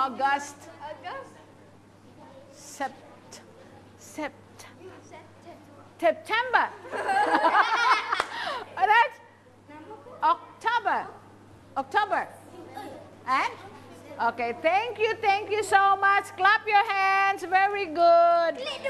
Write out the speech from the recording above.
August. September. That's October. October. And? Okay, thank you so much. Clap your hands. Very good.